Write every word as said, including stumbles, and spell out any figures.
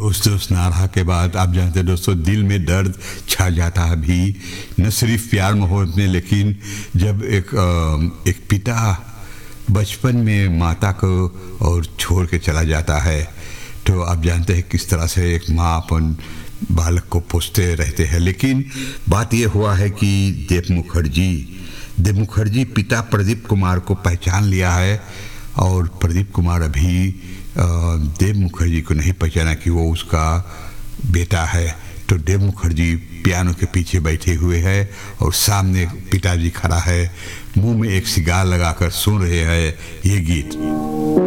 दोस्त दोस्त नारा के बाद आप जानते हैं दोस्तों, दिल में दर्द छा जाता है अभी, न सिर्फ प्यार मोहब्बत में, लेकिन जब एक एक पिता बचपन में माता को और छोड़ के चला जाता है, तो आप जानते हैं किस तरह से एक माँ अपन बालक को पोसते रहते हैं। लेकिन बात यह हुआ है कि देव मुखर्जी देव मुखर्जी पिता प्रदीप कुमार को पहचान लिया है, और प्रदीप कुमार अभी देव मुखर्जी को नहीं पहचाना कि वो उसका बेटा है। तो देव मुखर्जी पियानो के पीछे बैठे हुए हैं और सामने पिताजी खड़ा है, मुंह में एक सिगार लगाकर सुन रहे हैं ये गीत।